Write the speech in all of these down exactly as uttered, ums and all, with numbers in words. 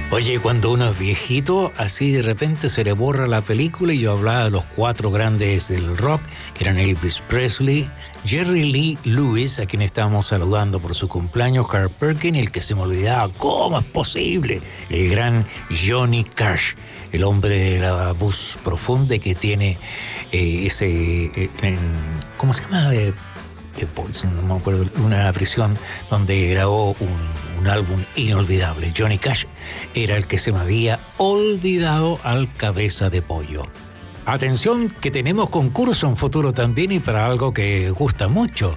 Oye, cuando uno es viejito, así de repente se le borra la película y yo hablaba de los cuatro grandes del rock, que eran Elvis Presley, Jerry Lee Lewis, a quien estábamos saludando por su cumpleaños, Carl Perkins, el que se me olvidaba, ¿cómo es posible? El gran Johnny Cash, el hombre de la voz profunda que tiene eh, ese, eh, en, ¿cómo se llama? De, de Poison, no me acuerdo, una prisión donde grabó un, un álbum inolvidable. Johnny Cash era el que se me había olvidado al cabeza de pollo. Atención, que tenemos concurso en futuro también y para algo que gusta mucho.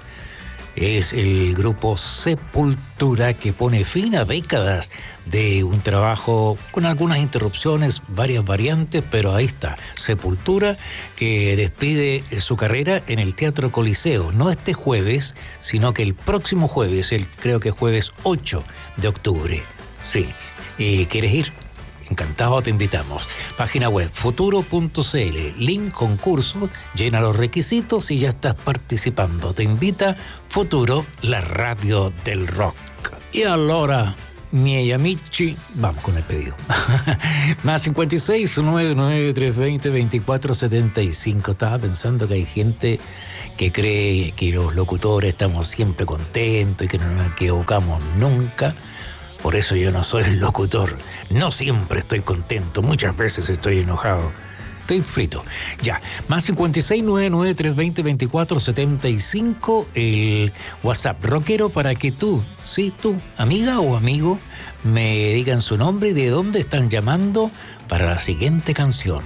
Es el grupo Sepultura, que pone fin a décadas de un trabajo con algunas interrupciones, varias variantes, pero ahí está, Sepultura, que despide su carrera en el Teatro Coliseo, no este jueves, sino que el próximo jueves, el, creo que jueves ocho de octubre. Sí, ¿y quieres ir? Encantado, te invitamos. Página web futuro punto c l, link concurso, llena los requisitos y ya estás participando. Te invita Futuro, la radio del rock. Y ahora, miei amici, vamos con el pedido. Más cincuenta y seis, nueve nueve tres dos cero, veinticuatro setenta y cinco. Estaba pensando que hay gente que cree que los locutores estamos siempre contentos y que no nos equivocamos nunca. Por eso yo no soy el locutor. No siempre estoy contento. Muchas veces estoy enojado. Estoy frito. Ya. Más cincuenta y seis, nueve nueve tres dos cero, veinticuatro setenta y cinco. El WhatsApp rockero para que tú, sí, tú, amiga o amigo, me digan su nombre y de dónde están llamando para la siguiente canción.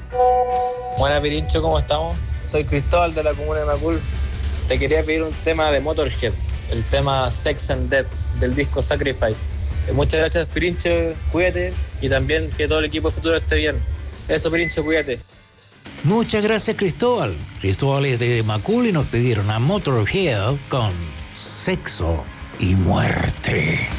Buena, Pirincho, ¿cómo estamos? Soy Cristóbal de la comuna de Macul. Te quería pedir un tema de Motorhead. El tema Sex and Death del disco Sacrifice. Muchas gracias, Pirincho, cuídate, y también que todo el equipo de Futuro esté bien. Eso, Pirincho, cuídate. Muchas gracias, Cristóbal. Cristóbal es de Macul y nos pidieron a Motorhead con Sexo y Muerte.